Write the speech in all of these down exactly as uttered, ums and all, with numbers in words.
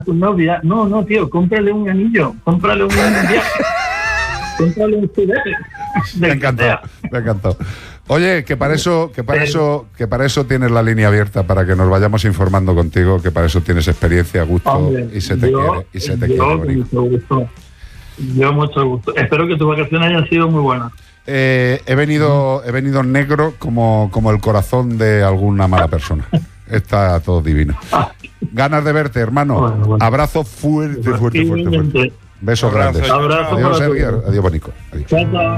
tu novia. No, no, tío, cómprale un anillo, cómprale un viaje, cómprale un juguete. Me ha encantado, me ha encantado. Oye, que para eso, que para eso, que para eso tienes la línea abierta, para que nos vayamos informando contigo, que para eso tienes experiencia, gusto, Hombre, y se te yo, quiere, y se te yo, quiere bonito. mucho gusto. Yo mucho gusto. Espero que tus vacaciones hayan sido muy buenas. Eh, he venido, he venido negro como, como el corazón de alguna mala persona. Está todo divino. Ganas de verte, hermano. Bueno, bueno. Abrazo fuerte, fuerte, fuerte, fuerte. Besos Abrazo, grandes. Abrazo. Adiós, Sergio. Adiós, Bonico. Adiós. Chao, chao.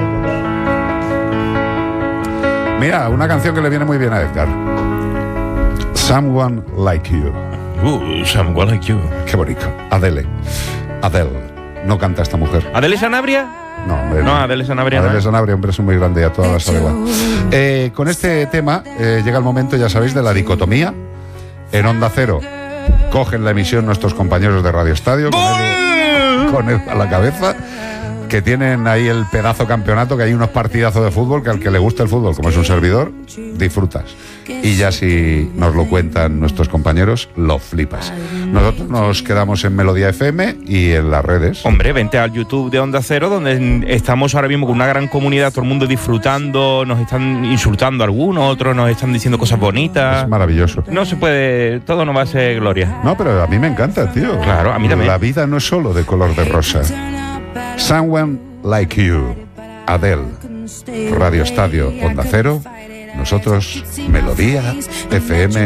Mira, una canción que le viene muy bien a Edgar. Someone Like You. Uh, Someone Like You. Qué bonito. Adele. Adele. No canta esta mujer. ¿Adele Sanabria? No, hombre. No, Adele Sanabria. Adele no. Sanabria, hombre, es muy grande y a todas las sale igual. Eh, con este tema eh, llega el momento, ya sabéis, de la dicotomía. En Onda Cero cogen la emisión nuestros compañeros de Radio Estadio con él, con él a la cabeza, que tienen ahí el pedazo campeonato, que hay unos partidazos de fútbol que al que le gusta el fútbol, como es un servidor, disfrutas. Y ya si nos lo cuentan nuestros compañeros, lo flipas. Nosotros nos quedamos en Melodía F M y en las redes. Hombre, vente al YouTube de Onda Cero, donde estamos ahora mismo con una gran comunidad, todo el mundo disfrutando, nos están insultando algunos, otros nos están diciendo cosas bonitas. Es maravilloso. No se puede, todo no va a ser gloria. No, pero a mí me encanta, tío. Claro, a mí también. La vida no es solo de color de rosa. Someone Like You. Adele. Radio Estadio Onda Cero. Nosotros, Melodía F M.